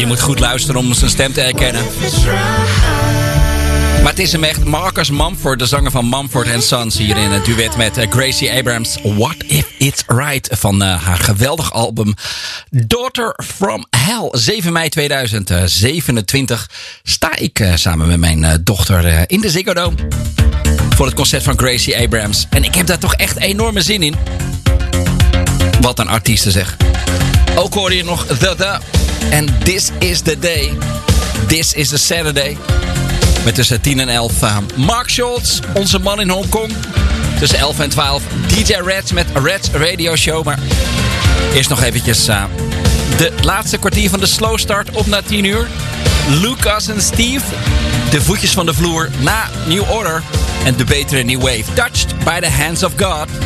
Je moet goed luisteren om zijn stem te herkennen. Maar het is hem echt. Marcus Mumford, de zanger van Mumford & Sons, hier in het duet met Gracie Abrams. What If It's Right van haar geweldig album Daughter From Hell. 7 mei 2027 sta ik samen met mijn dochter in de Ziggo Dome voor het concert van Gracie Abrams. En ik heb daar toch echt enorme zin in. Wat een artiesten zeg. Ook hoorde je nog The en This Is The Day. This Is The Saturday. Met tussen 10 en 11 Mark Schultz, onze man in Hongkong. Tussen 11 en 12 DJ Reds met Reds Radio Show. Maar eerst nog eventjes de laatste kwartier van de slow start op na 10 uur. Lucas en Steve, de voetjes van de vloer na New Order. En de betere New Wave, Touched by the Hands of God.